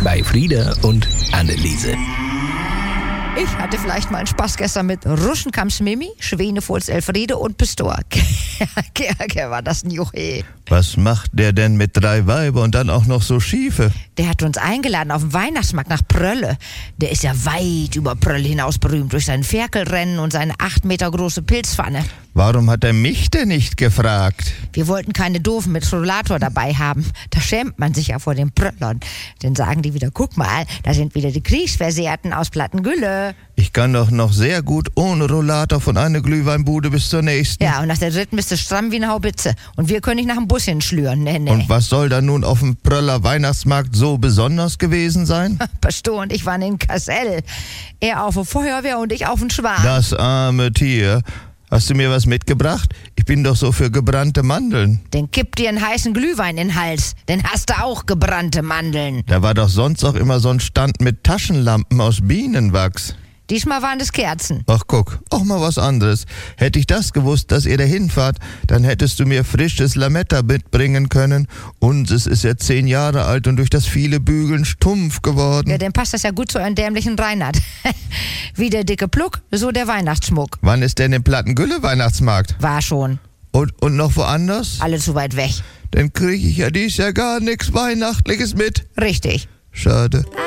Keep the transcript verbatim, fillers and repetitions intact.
bei Frieda und Anneliese. Ich hatte vielleicht mal einen Spaß gestern mit Ruschenkamps Mimi, Schwenefurz Elfriede und Pistor. Gerge war das ein Juche. Was macht der denn mit drei Weiber und dann auch noch so Schiefe? Der hat uns eingeladen auf den Weihnachtsmarkt nach Prölle. Der ist ja weit über Prölle hinaus berühmt durch sein Ferkelrennen und seine acht Meter große Pilzpfanne. Warum hat er mich denn nicht gefragt? Wir wollten keine Doofen mit Rollator dabei haben. Da schämt man sich ja vor den Pröllern. Dann sagen die wieder, guck mal, da sind wieder die Kriegsversehrten aus Plattengülle. Ich kann doch noch sehr gut ohne Rollator von einer Glühweinbude bis zur nächsten. Ja, und nach der dritten bist du stramm wie eine Haubitze. Und wir können nicht nach dem Bus hinschlüren. Nee, nee. Und was soll da nun auf dem Pröller Weihnachtsmarkt so besonders gewesen sein? Pastor und ich waren in Kassel. Er auf der Feuerwehr und ich auf den Schwan. Das arme Tier. Hast du mir was mitgebracht? Ich bin doch so für gebrannte Mandeln. Dann kipp dir einen heißen Glühwein in den Hals. Dann hast du auch gebrannte Mandeln. Da war doch sonst auch immer so ein Stand mit Taschenlampen aus Bienenwachs. Diesmal waren es Kerzen. Ach guck, auch mal was anderes. Hätte ich das gewusst, dass ihr dahin fahrt, dann hättest du mir frisches Lametta mitbringen können. Unseres ist ja zehn Jahre alt und durch das viele Bügeln stumpf geworden. Ja, dann passt das ja gut zu euren dämlichen Reinhard. Wie der dicke Pluck, so der Weihnachtsschmuck. Wann ist denn im Plattengülle Weihnachtsmarkt? War schon. Und, und noch woanders? Alle zu weit weg. Dann kriege ich ja dies Jahr gar nichts Weihnachtliches mit. Richtig. Schade.